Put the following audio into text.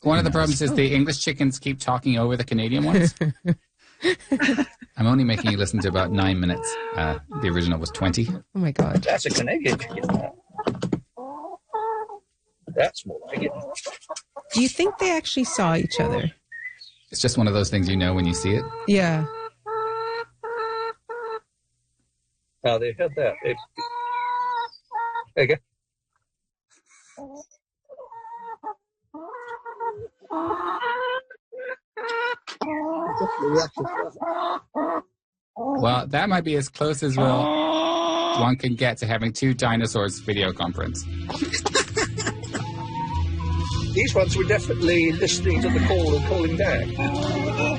One of the problems is the English chickens keep talking over the Canadian ones. I'm only making you listen to about 9 minutes. The original was 20. Oh, my God. That's a Canadian chicken. That's more like it. Do you think they actually saw each other? It's just one of those things you know when you see it. Yeah. Oh, they had that. There you go. Well, that might be as close as one can get to having two dinosaurs video conference. These ones were definitely listening to the call and calling back.